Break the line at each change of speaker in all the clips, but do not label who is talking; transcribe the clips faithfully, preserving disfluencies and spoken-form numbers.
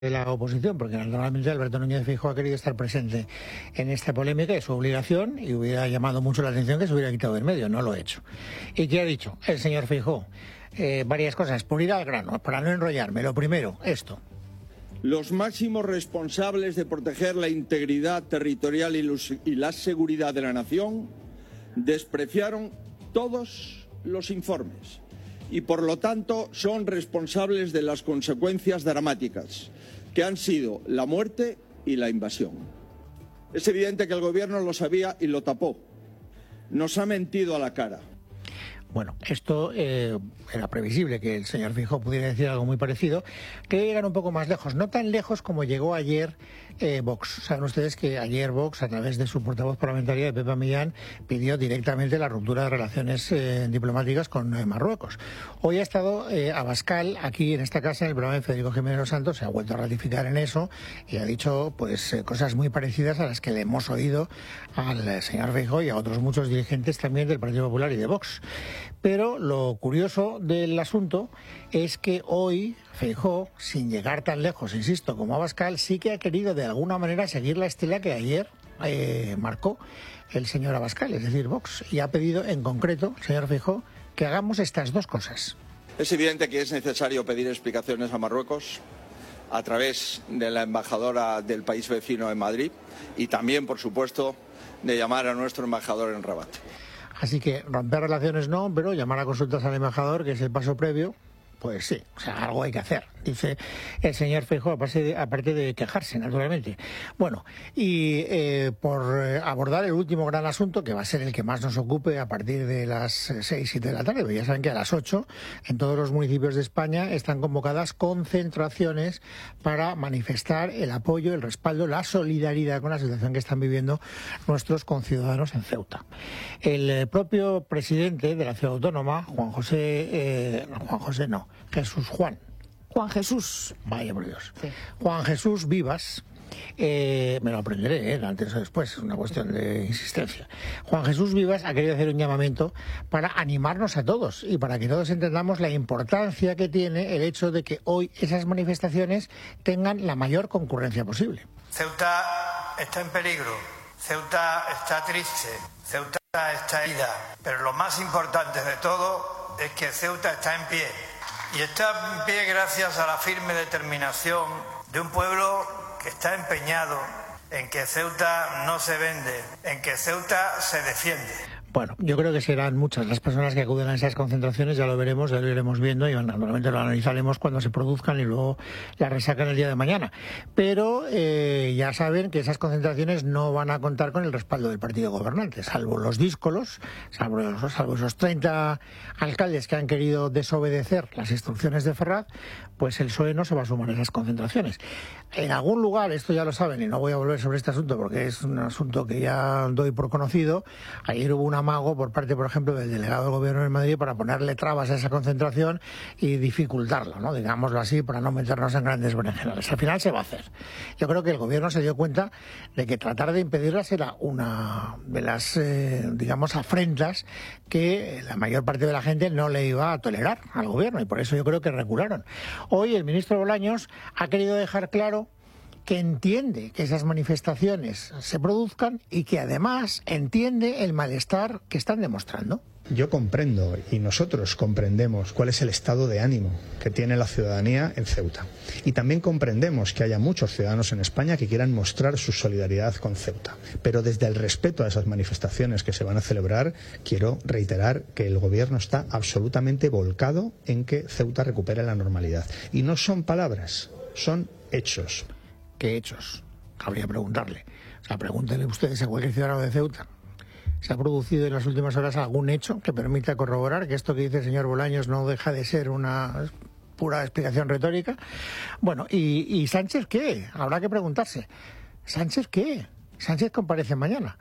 de la oposición, porque naturalmente Alberto Núñez Feijóo ha querido estar presente en esta polémica, es su obligación, y hubiera llamado mucho la atención que se hubiera quitado del medio, no lo ha hecho. ¿Y qué ha dicho el señor Feijóo? Eh, varias cosas, por ir al grano, para no enrollarme. Lo primero, esto.
Los máximos responsables de proteger la integridad territorial y, los, y la seguridad de la nación despreciaron todos los informes y, por lo tanto, son responsables de las consecuencias dramáticas que han sido la muerte y la invasión. Es evidente que el Gobierno lo sabía y lo tapó. Nos ha mentido a la cara.
Bueno, esto eh, era previsible que el señor Feijóo pudiera decir algo muy parecido, que llegar un poco más lejos, no tan lejos como llegó ayer eh, Vox. Saben ustedes que ayer Vox, a través de su portavoz parlamentaria, de Pepa Millán, pidió directamente la ruptura de relaciones eh, diplomáticas con eh, Marruecos. Hoy ha estado eh, Abascal aquí en esta casa, en el programa de Federico Jiménez Los Santos, se ha vuelto a ratificar en eso y ha dicho pues eh, cosas muy parecidas a las que le hemos oído al eh, señor Feijóo y a otros muchos dirigentes también del Partido Popular y de Vox. Pero lo curioso del asunto es que hoy Feijóo, sin llegar tan lejos, insisto, como Abascal, sí que ha querido de alguna manera seguir la estela que ayer eh, marcó el señor Abascal, es decir, Vox, y ha pedido en concreto, señor Feijóo, que hagamos estas dos cosas.
Es evidente que es necesario pedir explicaciones a Marruecos a través de la embajadora del país vecino en Madrid y también, por supuesto, de llamar a nuestro embajador en Rabat.
Así que romper relaciones no, pero llamar a consultas al embajador, que es el paso previo, pues sí, o sea, algo hay que hacer, dice el señor Feijóo, aparte de, aparte de quejarse, naturalmente. Bueno, y eh, por abordar el último gran asunto, que va a ser el que más nos ocupe a partir de las seis, siete de la tarde, porque ya saben que a las ocho en todos los municipios de España están convocadas concentraciones para manifestar el apoyo, el respaldo, la solidaridad con la situación que están viviendo nuestros conciudadanos en Ceuta. El propio presidente de la ciudad autónoma, Juan José, eh, Juan José no, Jesús Juan.
Juan Jesús.
Vaya por Dios.
Sí.
Juan Jesús Vivas, eh, me lo aprenderé, ¿eh? Antes o después, es una cuestión de insistencia. Juan Jesús Vivas ha querido hacer un llamamiento para animarnos a todos y para que todos entendamos la importancia que tiene el hecho de que hoy esas manifestaciones tengan la mayor concurrencia posible.
Ceuta está en peligro, Ceuta está triste, Ceuta está herida, pero lo más importante de todo es que Ceuta está en pie. Y está en pie gracias a la firme determinación de un pueblo que está empeñado en que Ceuta no se vende, en que Ceuta se defiende.
Bueno, yo creo que serán muchas las personas que acuden a esas concentraciones, ya lo veremos, ya lo iremos viendo y naturalmente lo analizaremos cuando se produzcan y luego las resacan el día de mañana. Pero eh, ya saben que esas concentraciones no van a contar con el respaldo del partido gobernante, salvo los díscolos, salvo, los, salvo esos treinta alcaldes que han querido desobedecer las instrucciones de Ferraz, pues el P S O E no se va a sumar a esas concentraciones. En algún lugar, esto ya lo saben y no voy a volver sobre este asunto porque es un asunto que ya doy por conocido, ayer hubo una amago por parte, por ejemplo, del delegado del Gobierno de Madrid para ponerle trabas a esa concentración y dificultarlo, ¿no? Digámoslo así, para no meternos en grandes berenjenales. Al final se va a hacer. Yo creo que el Gobierno se dio cuenta de que tratar de impedirlas era una de las, eh, digamos, afrentas que la mayor parte de la gente no le iba a tolerar al Gobierno y por eso yo creo que recularon. Hoy el ministro Bolaños ha querido dejar claro que entiende que esas manifestaciones se produzcan y que además entiende el malestar que están demostrando.
Yo comprendo y nosotros comprendemos cuál es el estado de ánimo que tiene la ciudadanía en Ceuta. Y también comprendemos que haya muchos ciudadanos en España que quieran mostrar su solidaridad con Ceuta. Pero desde el respeto a esas manifestaciones que se van a celebrar, quiero reiterar que el Gobierno está absolutamente volcado en que Ceuta recupere la normalidad. Y no son palabras, son hechos.
¿Qué hechos? Habría que preguntarle. O sea, pregúntenle ustedes a cualquier ciudadano de Ceuta. ¿Se ha producido en las últimas horas algún hecho que permita corroborar que esto que dice el señor Bolaños no deja de ser una pura explicación retórica? Bueno, ¿y, y Sánchez qué? Habrá que preguntarse. ¿Sánchez qué? Sánchez comparece mañana.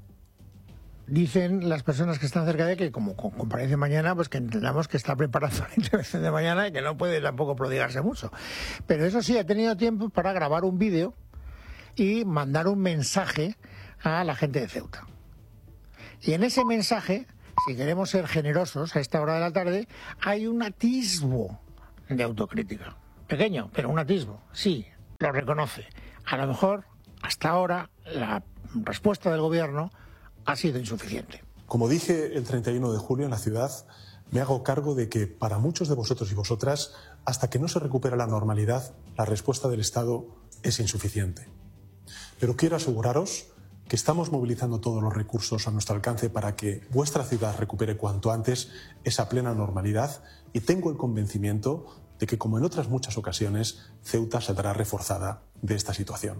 Dicen las personas que están cerca de él que como comparece mañana, pues que entendamos que está preparando la intervención de mañana y que no puede tampoco prodigarse mucho. Pero eso sí, ha tenido tiempo para grabar un vídeo y mandar un mensaje a la gente de Ceuta. Y en ese mensaje, si queremos ser generosos a esta hora de la tarde, hay un atisbo de autocrítica. Pequeño, pero un atisbo, sí. lo reconoce. A lo mejor, hasta ahora, la respuesta del Gobierno ha sido insuficiente.
Como dije el treinta y uno de julio en la ciudad, me hago cargo de que para muchos de vosotros y vosotras, hasta que no se recupera la normalidad, la respuesta del Estado es insuficiente. Pero quiero aseguraros que estamos movilizando todos los recursos a nuestro alcance para que vuestra ciudad recupere cuanto antes esa plena normalidad, y tengo el convencimiento de que, como en otras muchas ocasiones, Ceuta saldrá reforzada de esta situación.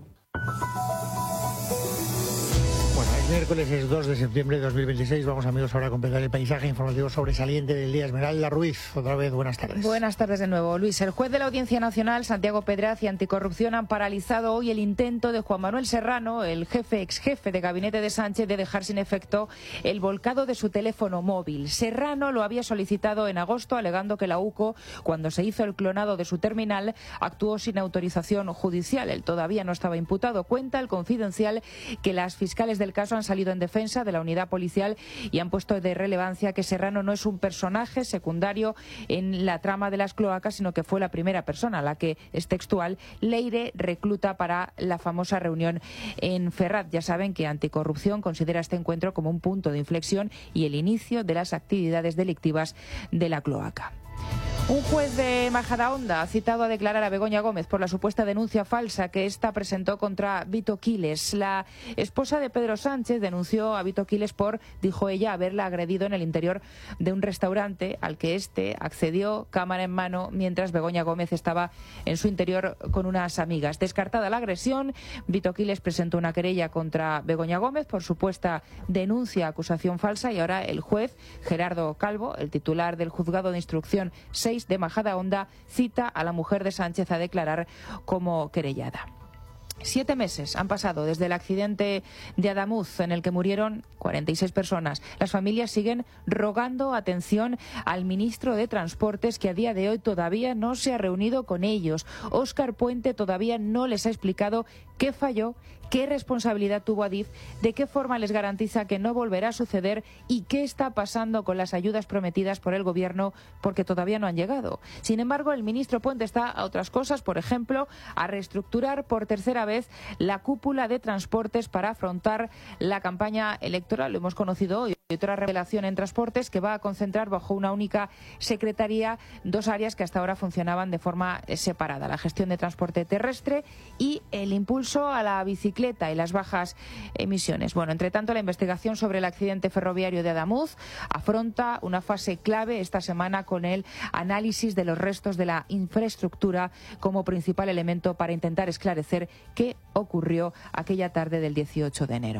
Miércoles es dos de septiembre de dos mil veintiséis. Vamos, amigos, ahora a completar el paisaje informativo sobresaliente del día. Esmeralda Ruiz, otra vez, buenas tardes.
Buenas tardes de nuevo, Luis. El juez de la Audiencia Nacional, Santiago Pedraz, y Anticorrupción han paralizado hoy el intento de Juan Manuel Serrano, el jefe ex jefe de gabinete de Sánchez, de dejar sin efecto el volcado de su teléfono móvil. Serrano lo había solicitado en agosto, alegando que la UCO, cuando se hizo el clonado de su terminal, actuó sin autorización judicial. Él todavía no estaba imputado. Cuenta el Confidencial que las fiscales del caso han salido en defensa de la unidad policial y han puesto de relevancia que Serrano no es un personaje secundario en la trama de las cloacas, sino que fue la primera persona, la que es textual, Leire recluta para la famosa reunión en Ferraz. Ya saben que Anticorrupción considera este encuentro como un punto de inflexión y el inicio de las actividades delictivas de la cloaca. Un juez de Majadahonda ha citado a declarar a Begoña Gómez por la supuesta denuncia falsa que ésta presentó contra Vito Quiles. La esposa de Pedro Sánchez denunció a Vito Quiles por, dijo ella, haberla agredido en el interior de un restaurante al que éste accedió cámara en mano mientras Begoña Gómez estaba en su interior con unas amigas. Descartada la agresión, Vito Quiles presentó una querella contra Begoña Gómez por supuesta denuncia, acusación falsa, y ahora el juez Gerardo Calvo, el titular del juzgado de instrucción seis de Majadahonda, cita a la mujer de Sánchez a declarar como querellada. Siete meses han pasado desde el accidente de Adamuz, en el que murieron cuarenta y seis personas. Las familias siguen rogando atención al ministro de Transportes, que a día de hoy todavía no se ha reunido con ellos. Óscar Puente todavía no les ha explicado qué falló, qué responsabilidad tuvo Adif, de qué forma les garantiza que no volverá a suceder y qué está pasando con las ayudas prometidas por el Gobierno, porque todavía no han llegado. Sin embargo, el ministro Puente está a otras cosas, por ejemplo, a reestructurar por tercera vez la cúpula de transportes para afrontar la campaña electoral. Lo hemos conocido hoy. Otra revelación en transportes, que va a concentrar bajo una única secretaría dos áreas que hasta ahora funcionaban de forma separada: la gestión de transporte terrestre y el impulso a la bicicleta y las bajas emisiones. Bueno, entre tanto, la investigación sobre el accidente ferroviario de Adamuz afronta una fase clave esta semana con el análisis de los restos de la infraestructura como principal elemento para intentar esclarecer qué ocurrió aquella tarde del dieciocho de enero.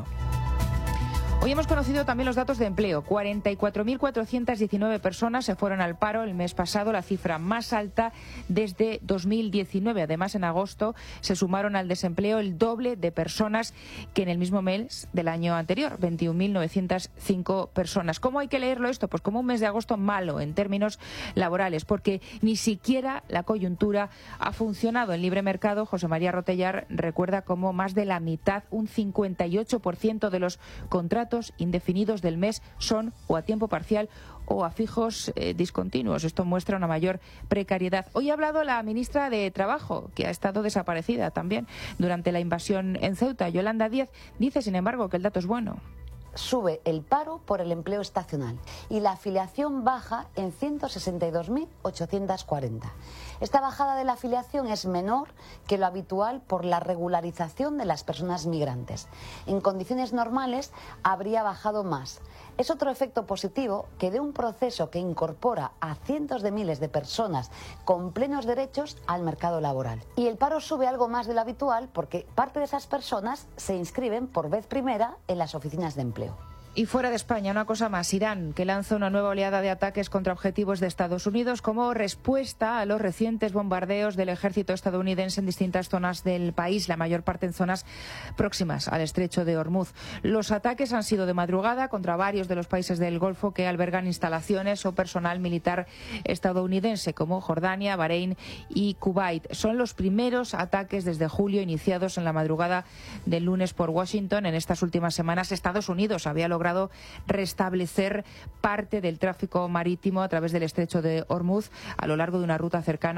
Hoy hemos conocido también los datos de empleo. cuarenta y cuatro mil cuatrocientas diecinueve personas se fueron al paro el mes pasado, la cifra más alta desde dos mil diecinueve. Además, en agosto se sumaron al desempleo el doble de personas que en el mismo mes del año anterior, veintiún mil novecientas cinco personas. ¿Cómo hay que leerlo esto? Pues como un mes de agosto malo en términos laborales, porque ni siquiera la coyuntura ha funcionado. En libre mercado, José María Rotellar recuerda cómo más de la mitad, un cincuenta y ocho por ciento de los contratos indefinidos del mes son o a tiempo parcial o a fijos eh, discontinuos. Esto muestra una mayor precariedad. Hoy ha hablado la ministra de Trabajo, que ha estado desaparecida también durante la invasión en Ceuta. Yolanda Díaz dice, sin embargo, que el dato es bueno.
Sube el paro por el empleo estacional y la afiliación baja en ciento sesenta y dos mil ochocientos cuarenta. Esta bajada de la afiliación es menor que lo habitual por la regularización de las personas migrantes. En condiciones normales habría bajado más. Es otro efecto positivo que de un proceso que incorpora a cientos de miles de personas con plenos derechos al mercado laboral. Y el paro sube algo más de lo habitual porque parte de esas personas se inscriben por vez primera en las oficinas de empleo.
Y fuera de España, una cosa más: Irán, que lanza una nueva oleada de ataques contra objetivos de Estados Unidos como respuesta a los recientes bombardeos del ejército estadounidense en distintas zonas del país, la mayor parte en zonas próximas al estrecho de Hormuz. Los ataques han sido de madrugada contra varios de los países del Golfo que albergan instalaciones o personal militar estadounidense, como Jordania, Bahrein y Kuwait. Son los primeros ataques desde julio iniciados en la madrugada del lunes por Washington. En estas últimas semanas, Estados Unidos había logrado restablecer parte del tráfico marítimo a través del estrecho de Hormuz a lo largo de una ruta cercana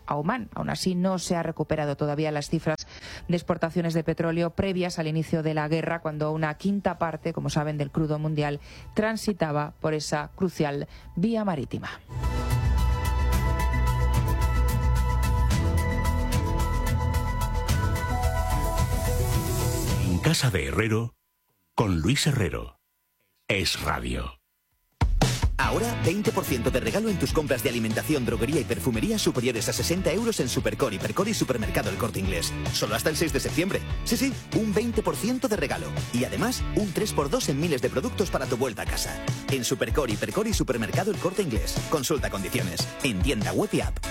a Omán. Aún así, no se ha recuperado todavía las cifras de exportaciones de petróleo previas al inicio de la guerra, cuando una quinta parte, como saben, del crudo mundial transitaba por esa crucial vía marítima.
En casa de Herrero, con Luis Herrero. Es Radio.
Ahora, veinte por ciento de regalo en tus compras de alimentación, droguería y perfumería superiores a sesenta euros en Supercor, Hipercor y Supermercado El Corte Inglés. Solo hasta el seis de septiembre. Sí, sí, un veinte por ciento de regalo. Y además, un tres por dos en miles de productos para tu vuelta a casa. En Supercor, Hipercor y Supermercado El Corte Inglés. Consulta condiciones. En tienda web y app.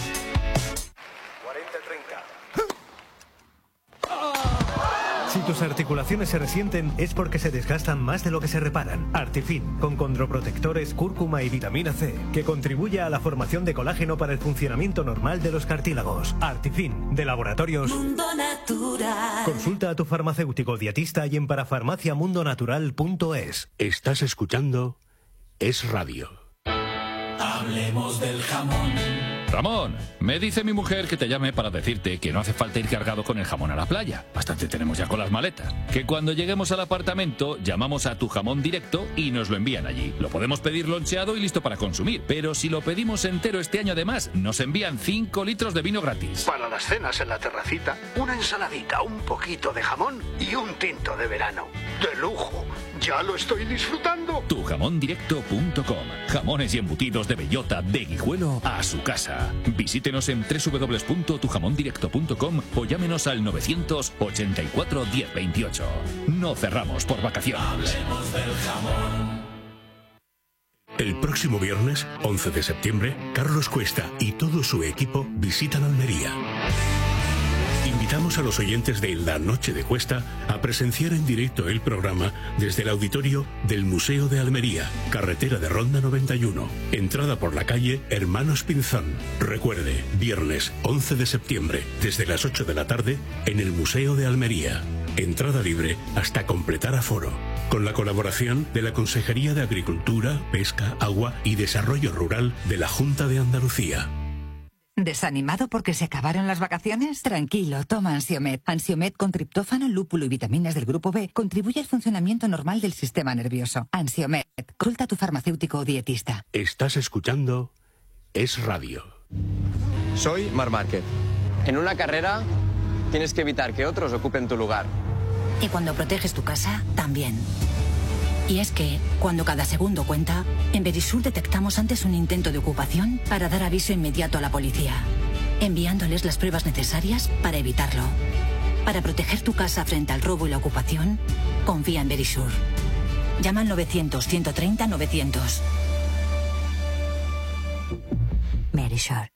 Si tus articulaciones se resienten es porque se desgastan más de lo que se reparan. Artifin, con condroprotectores, cúrcuma y vitamina C, que contribuye a la formación de colágeno para el funcionamiento normal de los cartílagos. Artifin, de Laboratorios
Mundo Natural.
Consulta a tu farmacéutico dietista y en parafarmaciamundonatural punto es.
Estás escuchando Es Radio.
Hablemos del jamón.
Ramón, me dice mi mujer que te llame para decirte que no hace falta ir cargado con el jamón a la playa. Bastante tenemos ya con las maletas. Que cuando lleguemos al apartamento llamamos a Tu Jamón Directo y nos lo envían allí. Lo podemos pedir loncheado y listo para consumir. Pero si lo pedimos entero este año además, nos envían cinco litros de vino gratis.
Para las cenas en la terracita, una ensaladita, un poquito de jamón y un tinto de verano. ¡De lujo! ¡Ya lo estoy disfrutando!
tu jamón directo punto com. Jamones y embutidos de bellota, de Guijuelo a su casa. Visítenos en doble u doble u doble u punto tu jamón directo punto com o llámenos al novecientos ochenta y cuatro diez veintiocho. No cerramos por vacaciones.
Hablemos del jamón.
El próximo viernes, once de septiembre, Carlos Cuesta y todo su equipo visitan Almería. Invitamos a los oyentes de La Noche de Cuesta a presenciar en directo el programa desde el auditorio del Museo de Almería, carretera de Ronda noventa y uno, entrada por la calle Hermanos Pinzón. Recuerde, viernes once de septiembre, desde las ocho de la tarde, en el Museo de Almería. Entrada libre hasta completar aforo. Con la colaboración de la Consejería de Agricultura, Pesca, Agua y Desarrollo Rural de la Junta de Andalucía.
¿Desanimado porque se acabaron las vacaciones? Tranquilo, toma Ansiomed. Ansiomed con triptófano, lúpulo y vitaminas del grupo B contribuye al funcionamiento normal del sistema nervioso. Ansiomed. Consulta a tu farmacéutico o dietista.
Estás escuchando Es Radio.
Soy Marc Márquez. En una carrera tienes que evitar que otros ocupen tu lugar.
Y cuando proteges tu casa, también. Y es que, cuando cada segundo cuenta, en Verisur detectamos antes un intento de ocupación para dar aviso inmediato a la policía, enviándoles las pruebas necesarias para evitarlo. Para proteger tu casa frente al robo y la ocupación, confía en Verisur. Llama al novecientos, ciento treinta, novecientos. Verisur.